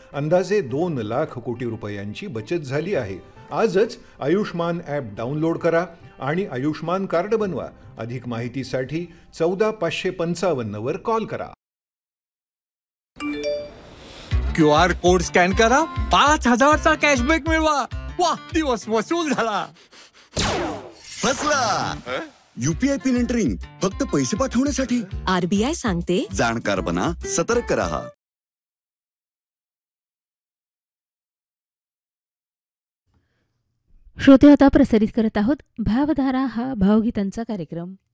अंदाजे 2 लाख कोटी रुपयांची बचत झाली आहे. आजच आयुष्मान ॲप डाउनलोड करा आणि आयुष्मान कार्ड बनवा. अधिक माहितीसाठी 14 555 वर कॉल करा. QR कोड स्कॅन करा, 5,000चा कॅशबॅक मिळवा. वा, दिवस वसूल झाला. फसला. UPI पिन एंटरिंग फक्त पैसे पाठवण्यासाठी. RBI सांगते, जाणकार बना, सतर्क रहा. श्रोते, आता प्रसारित करत आहोत भावधारा हा भावगीतांचा कार्यक्रम.